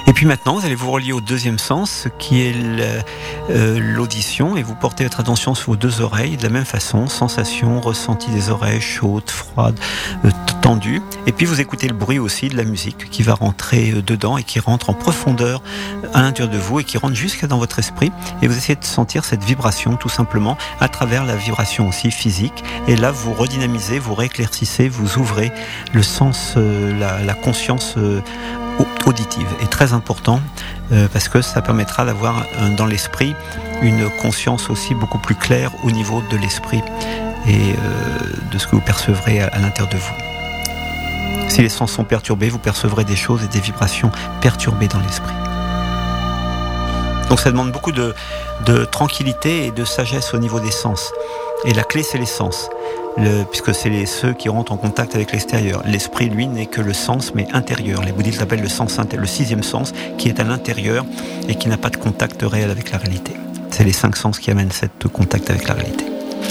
Et puis maintenant, vous allez vous relier au deuxième sens, qui est l'audition, et vous portez votre attention sur vos deux oreilles, de la même façon, sensation, ressenti des oreilles chaudes, froides, tendues. Et puis vous écoutez le bruit aussi de la musique qui va rentrer dedans et qui rentre en profondeur à l'intérieur de vous et qui rentre jusqu'à dans votre esprit. Et vous essayez de sentir cette vibration tout simplement à travers la vibration aussi physique. Et là, vous redynamisez, vous rééclaircissez, vous ouvrez le sens, la conscience auditive est très important parce que ça permettra d'avoir dans l'esprit une conscience aussi beaucoup plus claire au niveau de l'esprit et de ce que vous percevrez à l'intérieur de vous. Si les sens sont perturbés, vous percevrez des choses et des vibrations perturbées dans l'esprit. Donc ça demande beaucoup de tranquillité et de sagesse au niveau des sens. Et la clé, c'est les sens. Puisque c'est ceux qui rentrent en contact avec l'extérieur. L'esprit, lui, n'est que le sens, mais intérieur. Les bouddhistes l'appellent le sixième sens, qui est à l'intérieur et qui n'a pas de contact réel avec la réalité. C'est les 5 sens qui amènent ce contact avec la réalité.